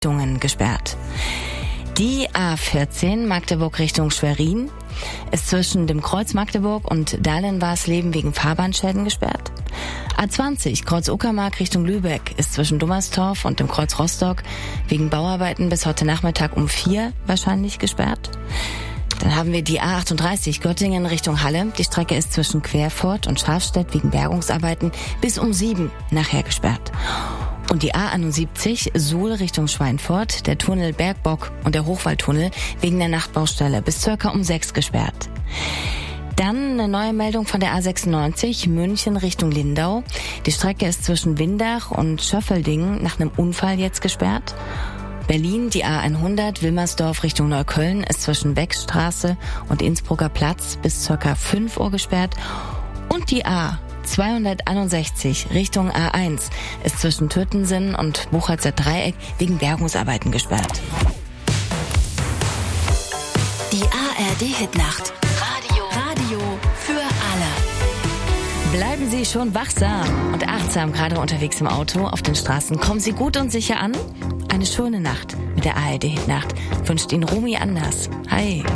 Richtungen gesperrt. Die A14 Magdeburg Richtung Schwerin ist zwischen dem Kreuz Magdeburg und Dahlen-Warsleben wegen Fahrbahnschäden gesperrt. A20 Kreuz Uckermark Richtung Lübeck ist zwischen Dummerstorf und dem Kreuz Rostock wegen Bauarbeiten bis heute Nachmittag um 4 wahrscheinlich gesperrt. Dann haben wir die A38 Göttingen Richtung Halle. Die Strecke ist zwischen Querfurt und Scharfstedt wegen Bergungsarbeiten bis um 7 nachher gesperrt. Und die A71 Suhl Richtung Schweinfurt, der Tunnel Bergbock und der Hochwaldtunnel wegen der Nachtbaustelle bis circa um 6 gesperrt. Dann eine neue Meldung von der A96 München Richtung Lindau. Die Strecke ist zwischen Windach und Schöffeldingen nach einem Unfall jetzt gesperrt. Berlin, die A100 Wilmersdorf Richtung Neukölln ist zwischen Beckstraße und Innsbrucker Platz bis circa 5 Uhr gesperrt. Und die A261 Richtung A1 ist zwischen Tötensinn und Buchholzer Dreieck wegen Bergungsarbeiten gesperrt. Die ARD-Hitnacht. Radio für alle. Bleiben Sie schon wachsam und achtsam, gerade unterwegs im Auto, auf den Straßen. Kommen Sie gut und sicher an. Eine schöne Nacht mit der ARD-Hitnacht wünscht Ihnen Romy Anders. Hi.